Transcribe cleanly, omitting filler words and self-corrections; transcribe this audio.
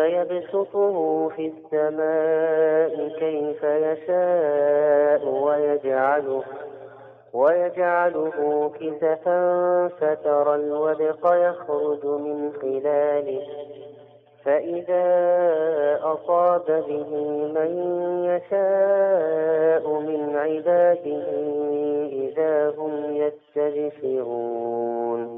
ويبسطه في السماء كيف يشاء ويجعله كسفا فترى الودق يخرج من خلاله فإذا أصاب به من يشاء من عباده إذا هم يستبشرون.